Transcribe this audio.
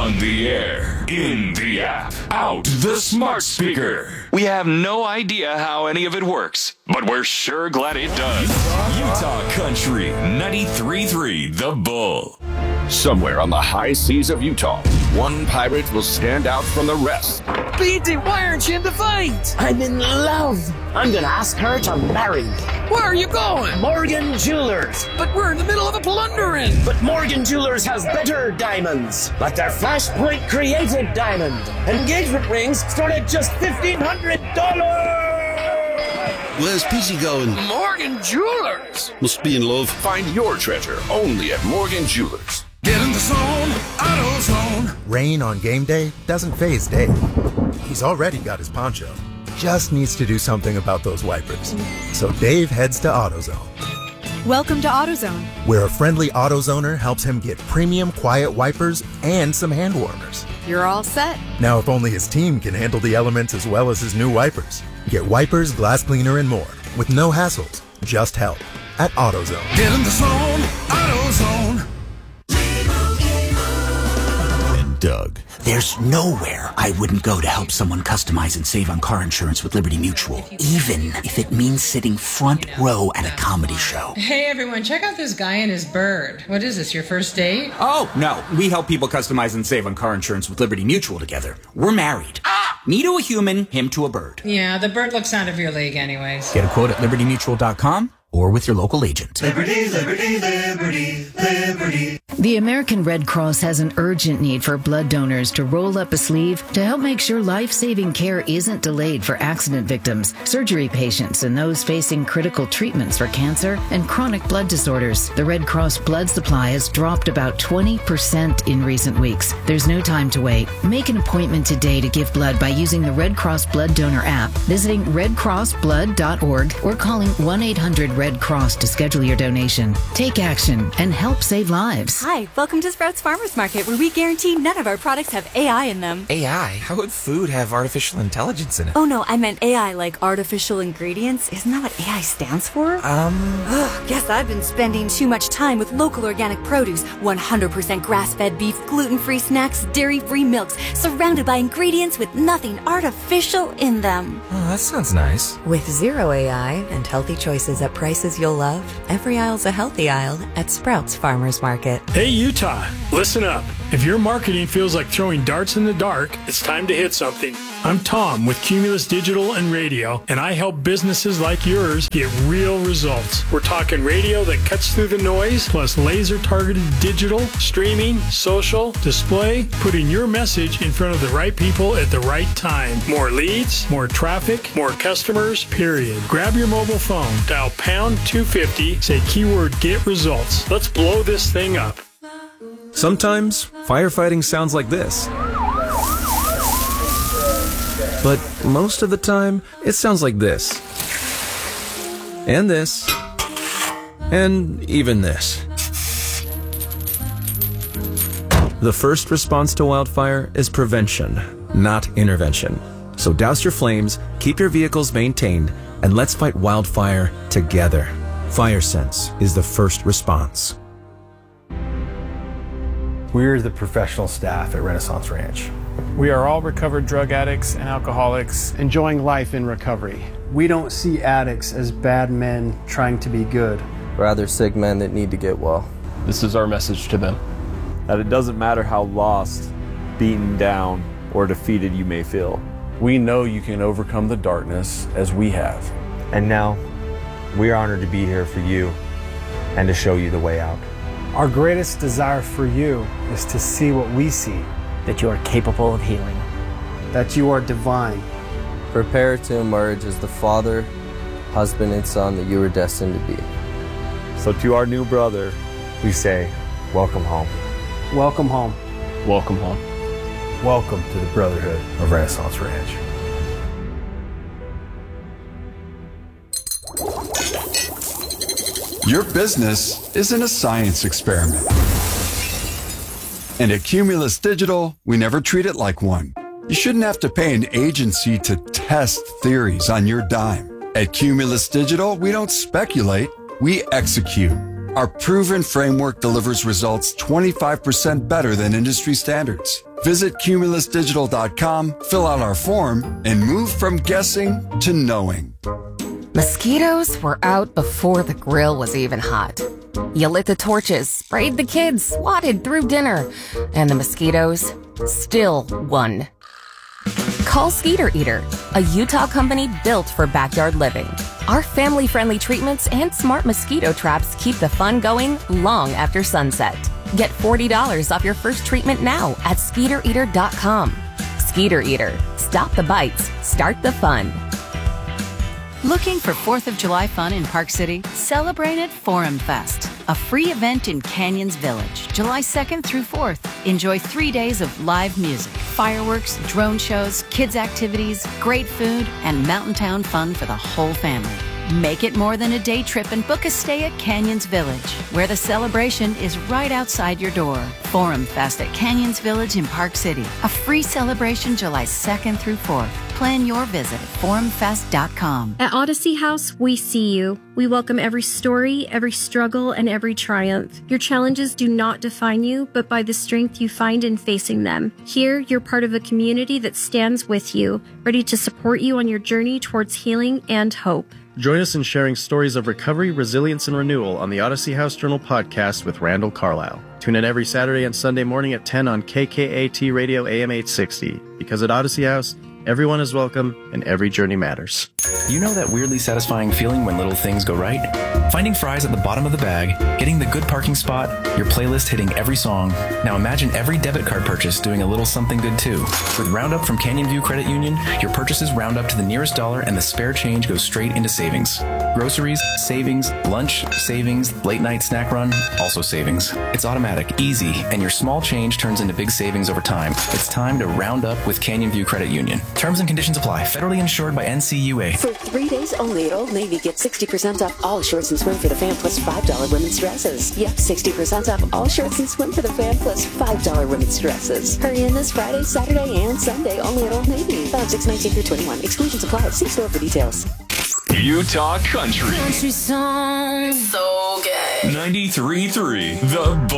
On the air, in the app, out the smart speaker. We have no idea how any of it works, but we're sure glad it does. Utah Country 93.3 The Bull. Somewhere on the high seas of Utah, one pirate will stand out from the rest. BT, why aren't you in the fight? I'm in love. I'm gonna ask her to marry me. Where are you going? Morgan Jewelers. But we're in the middle of a plundering. But Morgan Jewelers has better diamonds, like their Flashpoint Created Diamond. Engagement rings start at just $1,500. Where's Peachy going? Morgan Jewelers. Must be in love. Find your treasure only at Morgan Jewelers. Get in the zone, AutoZone. Rain on game day doesn't faze Dave. He's already got his poncho. Just needs to do something about those wipers. So Dave heads to AutoZone. Welcome to AutoZone, where a friendly AutoZoner helps him get premium quiet wipers and some hand warmers. You're all set. Now, if only his team can handle the elements as well as his new wipers. Get wipers, glass cleaner, and more with no hassles, just help at AutoZone. Get in the zone, AutoZone. Doug. There's nowhere I wouldn't go to help someone customize and save on car insurance with Liberty Mutual, even if it means sitting front row at a comedy show. Hey everyone, check out this guy and his bird. What is this, your first date? Oh, no. We help people customize and save on car insurance with Liberty Mutual together. We're married. Me to a human, him to a bird. Yeah, the bird looks out of your league anyways. Get a quote at libertymutual.com or with your local agent. Liberty, liberty, liberty, liberty. The American Red Cross has an urgent need for blood donors to roll up a sleeve to help make sure life-saving care isn't delayed for accident victims, surgery patients, and those facing critical treatments for cancer and chronic blood disorders. The Red Cross blood supply has dropped about 20% in recent weeks. There's no time to wait. Make an appointment today to give blood by using the Red Cross Blood Donor app, visiting redcrossblood.org, or calling 1-800-RED Cross to schedule your donation. Take action and help save lives. Hi, welcome to Sprouts Farmers Market, where we guarantee none of our products have AI in them. AI? How would food have artificial intelligence in it? Oh no, I meant AI like artificial ingredients. Isn't that what AI stands for? Guess I've been spending too much time with local organic produce, 100% grass-fed beef, gluten-free snacks, dairy-free milks, surrounded by ingredients with nothing artificial in them. Oh, that sounds nice. With zero AI and healthy choices at prices you'll love, every aisle's a healthy aisle at Sprouts Farmers Market. Hey Utah, listen up. If your marketing feels like throwing darts in the dark, it's time to hit something. I'm Tom with Cumulus Digital and Radio, and I help businesses like yours get real results. We're talking radio that cuts through the noise, plus laser-targeted digital, streaming, social, display, putting your message in front of the right people at the right time. More leads, more traffic, more customers, period. Grab your mobile phone, dial pound 250, say keyword get results. Let's blow this thing up. Sometimes, firefighting sounds like this. But most of the time, it sounds like this. And this. And even this. The first response to wildfire is prevention, not intervention. So douse your flames, keep your vehicles maintained, and let's fight wildfire together. FireSense is the first response. We're the professional staff at Renaissance Ranch. We are all recovered drug addicts and alcoholics enjoying life in recovery. We don't see addicts as bad men trying to be good. Rather sick men that need to get well. This is our message to them. That it doesn't matter how lost, beaten down, or defeated you may feel. We know you can overcome the darkness as we have. And now, we are honored to be here for you and to show you the way out. Our greatest desire for you is to see what we see. That you are capable of healing. That you are divine. Prepare to emerge as the father, husband, and son that you were destined to be. So to our new brother, we say, welcome home. Welcome home. Welcome home. Welcome to the Brotherhood of Renaissance Ranch. Your business isn't a science experiment. And at Cumulus Digital, we never treat it like one. You shouldn't have to pay an agency to test theories on your dime. At Cumulus Digital, we don't speculate, we execute. Our proven framework delivers results 25% better than industry standards. Visit cumulusdigital.com, fill out our form, and move from guessing to knowing. Mosquitoes were out before the grill was even hot. You lit the torches, sprayed the kids, swatted through dinner, and the mosquitoes still won. Call Skeeter Eater, a Utah company built for backyard living. Our family-friendly treatments and smart mosquito traps keep the fun going long after sunset. Get $40 off your first treatment now at SkeeterEater.com. Skeeter Eater. Stop the bites. Start the fun. Looking for 4th of July fun in Park City? Celebrate at Forum Fest, a free event in Canyons Village, July 2nd through 4th. Enjoy 3 days of live music, fireworks, drone shows, kids' activities, great food, and mountain town fun for the whole family. Make it more than a day trip and book a stay at Canyons Village, where the celebration is right outside your door. Forum Fest at Canyons Village in Park City. A free celebration July 2nd through 4th. Plan your visit at forumfest.com. At Odyssey House, we see you. We welcome every story, every struggle, and every triumph. Your challenges do not define you, but by the strength you find in facing them. Here, you're part of a community that stands with you, ready to support you on your journey towards healing and hope. Join us in sharing stories of recovery, resilience, and renewal on the Odyssey House Journal podcast with Randall Carlisle. Tune in every Saturday and Sunday morning at 10 on KKAT Radio AM 860. Because at Odyssey House, everyone is welcome and every journey matters. You know that weirdly satisfying feeling when little things go right? Finding fries at the bottom of the bag, getting the good parking spot, your playlist hitting every song. Now imagine every debit card purchase doing a little something good too. With Roundup from Canyon View Credit Union, your purchases round up to the nearest dollar and the spare change goes straight into savings. Groceries, savings, lunch, savings, late night snack run, also savings. It's automatic, easy, and your small change turns into big savings over time. It's time to round up with Canyon View Credit Union. Terms and conditions apply. Federally insured by NCUA. For 3 days only at Old Navy, get 60% off all shorts and swim for the fan plus $5 women's dresses. Yep, 60% off all shorts and swim for the fan plus $5 women's dresses. Hurry in this Friday, Saturday, and Sunday only at Old Navy. Found 6/19 through 21. Exclusions apply. See store for details. Utah Country. Country song. So good. 93.3 The